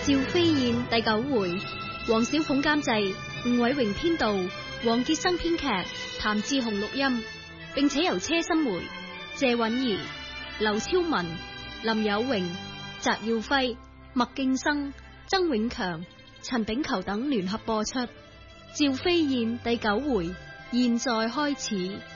趙飛燕第9回，黃小鳳監製，吳偉榮編導，黃傑生編劇，譚志雄錄音，並且由車心梅、謝韻儀、劉超文、林有榮、翟耀輝、麥敬生、曾永強、陳炳球等聯合播出。趙飛燕第9回，現在開始。